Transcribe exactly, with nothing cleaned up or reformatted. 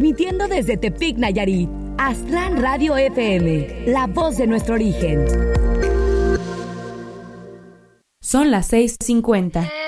transmitiendo desde Tepic, Nayarit. Aztlán Radio F M, la voz de nuestro origen. Son las seis cincuenta.